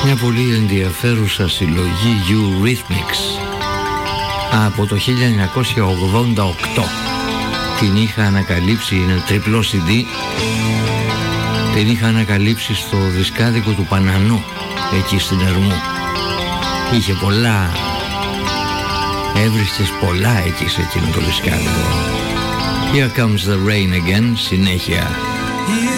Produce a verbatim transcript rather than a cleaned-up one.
Μια πολύ ενδιαφέρουσα συλλογή Eurythmics από το χίλια εννιακόσια ογδόντα οκτώ. Την είχα ανακαλύψει, είναι τριπλό σι ντι. Την είχα ανακαλύψει στο δισκάδικο του Πανανού, εκεί στην Ερμού. Είχε πολλά, έβρισκες πολλά εκεί σε εκείνο το δισκάδικο. Here Comes the Rain Again, συνέχεια.